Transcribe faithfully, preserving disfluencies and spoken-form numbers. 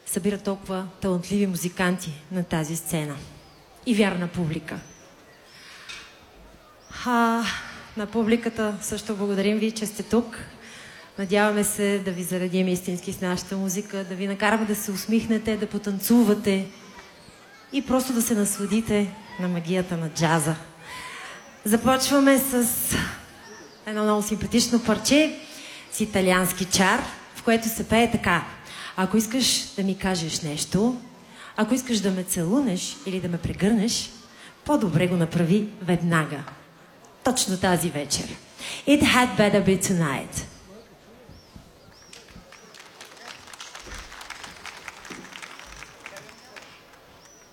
събира толкова талантливи музиканти на тази сцена. И вярна публика. А, на публиката също благодарим ви, че сте тук. Надяваме се да ви заредим истински с нашата музика, да ви накараме да се усмихнете, да потанцувате и просто да се насладите на магията на джаза. Започваме с едно много симпатично парче с италиански чар, в което се пее така. Ако искаш да ми кажеш нещо, ако искаш да ме целунеш или да ме прегърнеш, по-добре го направи веднага. Точно тази вечер. It had better be tonight.